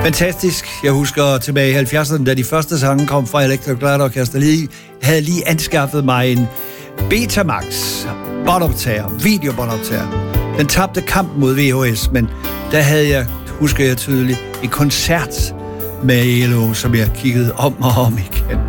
Fantastisk. Jeg husker tilbage i 70'erne, da de første sange kom fra Electric Light Orchestra. Havde lige anskaffet mig en Betamax båndoptager, videobåndoptager. Den tabte kamp mod VHS, men der havde jeg, husker jeg tydeligt, en koncert med ELO, som jeg kiggede om og om igen.